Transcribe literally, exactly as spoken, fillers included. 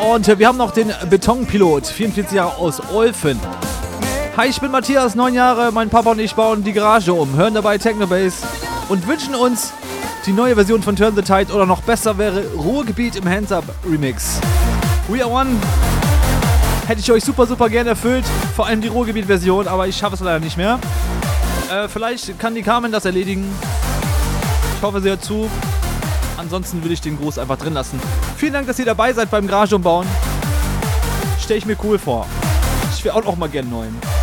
Und wir haben noch den Betonpilot, vierundvierzig Jahre aus Olfen. Hi, ich bin Matthias, neun Jahre. Mein Papa und ich bauen die Garage um, hören dabei Technobase und wünschen uns die neue Version von Turn the Tide oder noch besser wäre Ruhrgebiet im Hands-Up Remix. We Are One hätte ich euch super, super gerne erfüllt, vor allem die Ruhrgebiet-Version, aber ich schaffe es leider nicht mehr. Äh, vielleicht kann die Carmen das erledigen. Ich hoffe, sie hört zu. Ansonsten würde ich den Gruß einfach drin lassen. Vielen Dank, dass ihr dabei seid beim Garage umbauen. Stelle ich mir cool vor. Ich wäre auch noch mal gerne neuen.